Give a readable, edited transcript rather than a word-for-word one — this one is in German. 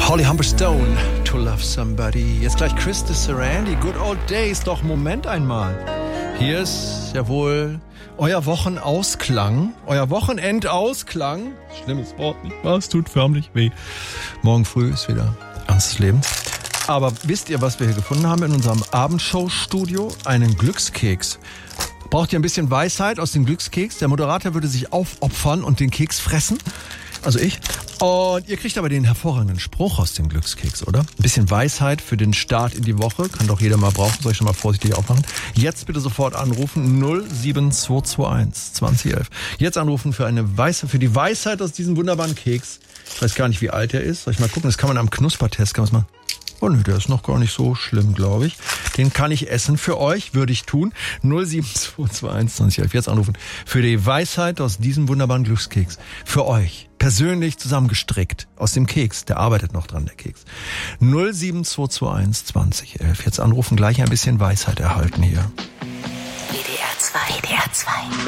Holly Humberstone, To Love Somebody. Jetzt gleich Chris de Sarandi, Good Old Days. Doch, Moment einmal. Hier ist ja wohl euer Wochenausklang, euer Wochenendausklang. Schlimmes Wort, nicht wahr? Es tut förmlich weh. Morgen früh ist wieder ernstes Leben. Aber wisst ihr, was wir hier gefunden haben in unserem Abendshow-Studio? Einen Glückskeks. Braucht ihr ein bisschen Weisheit aus dem Glückskeks? Der Moderator würde sich aufopfern und den Keks fressen. Also ich. Und ihr kriegt aber den hervorragenden Spruch aus dem Glückskeks, oder? Ein bisschen Weisheit für den Start in die Woche. Kann doch jeder mal brauchen. Soll ich schon mal vorsichtig aufmachen? Jetzt bitte sofort anrufen. 07221 2011. Jetzt anrufen für die Weisheit aus diesem wunderbaren Keks. Ich weiß gar nicht, wie alt er ist. Soll ich mal gucken? Das kann man am Knuspertest. Kann man mal. Oh nö, der ist noch gar nicht so schlimm, glaube ich. Den kann ich essen für euch, würde ich tun. 07221 2011. Jetzt anrufen für die Weisheit aus diesem wunderbaren Glückskeks. Für euch. Persönlich zusammengestrickt aus dem Keks. Der arbeitet noch dran, der Keks. 07221 2011. Jetzt anrufen, gleich ein bisschen Weisheit erhalten hier. WDR 2, WDR 2.